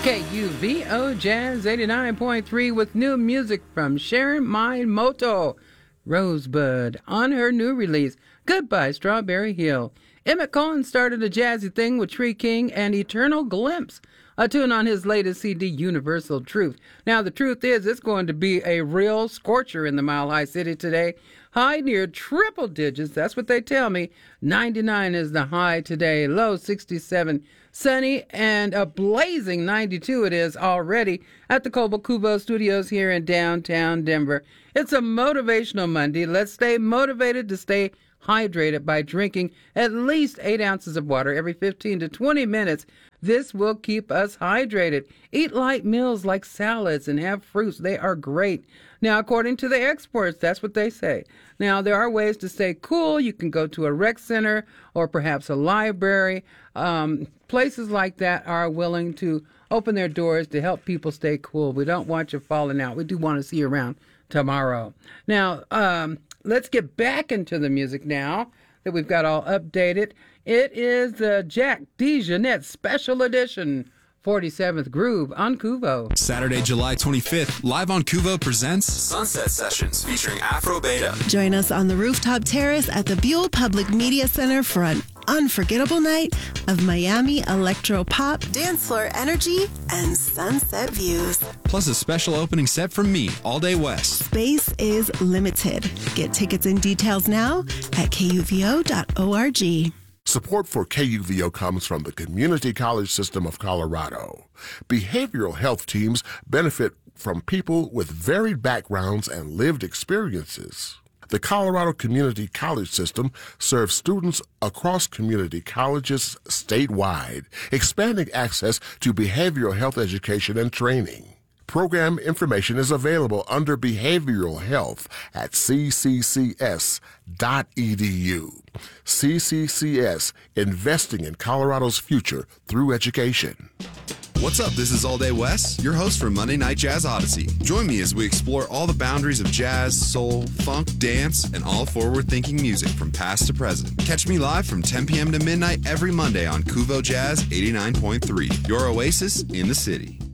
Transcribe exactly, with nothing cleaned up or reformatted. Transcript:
K U V O Jazz eighty-nine point three with new music from Sharon Miyamoto, Rosebud, on her new release, Goodbye Strawberry Hill. Emmett Cohen started a jazzy thing with Tree King and Eternal Glimpse, a tune on his latest C D, Universal Truth. Now, the truth is, it's going to be a real scorcher in the Mile High City today. High near triple digits, that's what they tell me. ninety-nine is the high today, low sixty-seven. Sunny and a blazing ninety-two it is already at the Cobalt Kubo Studios here in downtown Denver. It's a motivational Monday. Let's stay motivated to stay hydrated by drinking at least eight ounces of water every fifteen to twenty minutes. This will keep us hydrated. Eat light meals like salads and have fruits. They are great. Now, according to the experts, that's what they say. Now, there are ways to stay cool. You can go to a rec center or perhaps a library. Um, places like that are willing to open their doors to help people stay cool. We don't want you falling out. We do want to see you around tomorrow. Now, um, let's get back into the music now that we've got all updated. It is the Jack DeJohnette Special Edition, forty-seventh Groove on Kuvo. Saturday, July twenty-fifth, live on Kuvo presents Sunset Sessions featuring Afro Beta. Join us on the rooftop terrace at the Buell Public Media Center for an unforgettable night of Miami electro pop, dance floor energy, and sunset views. Plus a special opening set from me, All Day West. Space is limited. Get tickets and details now at K U V O dot org. Support for K U V O comes from the Community College System of Colorado. Behavioral health teams benefit from people with varied backgrounds and lived experiences. The Colorado Community College System serves students across community colleges statewide, expanding access to behavioral health education and training. Program information is available under Behavioral Health at c c c s dot e d u. C C C S, investing in Colorado's future through education. What's up? This is All Day West, your host for Monday Night Jazz Odyssey. Join me as we explore all the boundaries of jazz, soul, funk, dance, and all forward-thinking music from past to present. Catch me live from ten p.m. to midnight every Monday on Kuvo Jazz eighty-nine point three, your oasis in the city.